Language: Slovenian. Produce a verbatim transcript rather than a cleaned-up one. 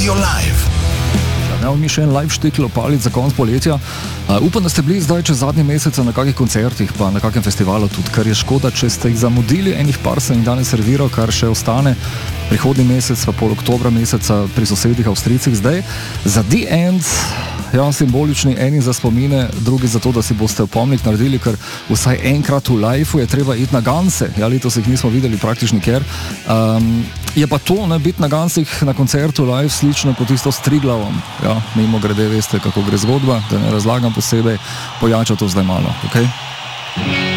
Radio Live. Ja, mi še en live štik lopalic za konc poletja. Uh, upam, da ste bili zdaj čez zadnje mesece na kakih koncertih, pa na kakem festivalu tudi, kar je škoda, če ste jih zamudili, enih par sem jih danes serviral, kar še ostane prihodnji mesec, pa pol oktobra meseca pri sosedih Avstrijcih zdaj. Za The End, ja, simbolični, eni za spomine, drugi za to, da si boste opomnik naredili, ker vsaj enkrat v liveu je treba iti na Ganse. Ja, letos jih nismo videli praktično nikjer. Um, je pa to, ne, biti na Gansih na koncertu live slično kot isto s Triglavom. Ja, mimo grede veste, kako gre zgodba, da ne razlagam posebej, pojača to zdaj malo, okej? Okay?